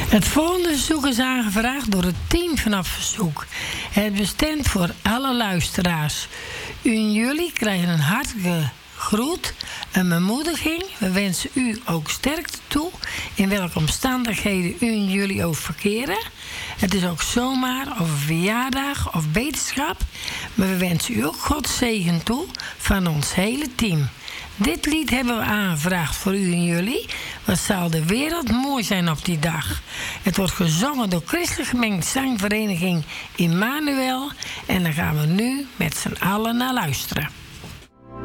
Het volgende verzoek is aangevraagd door het team vanaf Verzoek. Het bestemt voor alle luisteraars. U en jullie krijgen een hartelijke groet, een bemoediging. We wensen u ook sterkte toe, in welke omstandigheden u en jullie ook verkeren. Het is ook zomaar of een verjaardag of beterschap. Maar we wensen u ook Gods zegen toe van ons hele team. Dit lied hebben we aangevraagd voor u en jullie. Wat zal de wereld mooi zijn op die dag. Het wordt gezongen door Christelijk Gemengd Zangvereniging Immanuel. En daar gaan we nu met z'n allen naar luisteren.